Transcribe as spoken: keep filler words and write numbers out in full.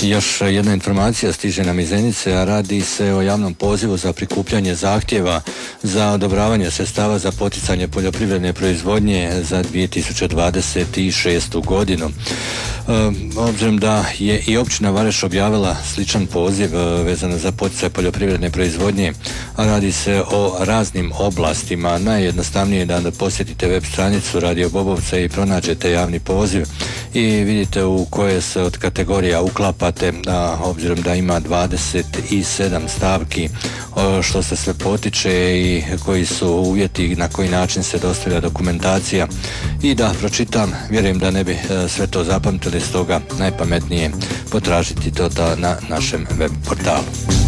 Još jedna informacija stiže nam iz Zenice, a radi se o javnom pozivu za prikupljanje zahtjeva za odobravanje sredstava za poticanje poljoprivredne proizvodnje za dvije tisuće dvadeset šestu godinu. E, obzirom da je i općina Vareš objavila sličan poziv e, vezano za poticaj poljoprivredne proizvodnje, a radi se o raznim oblastima. Najjednostavnije je da posjetite web stranicu Radio Bobovca i pronađete javni poziv i vidite u koje se od kategorija uklapate, a obzirom da ima dvadeset sedam stavki što se sve potiče i koji su uvjeti na koji način se dostavlja dokumentacija. I da pročitam, vjerujem da ne bi sve to zapamtili, stoga najpametnije potražiti to na našem web portalu.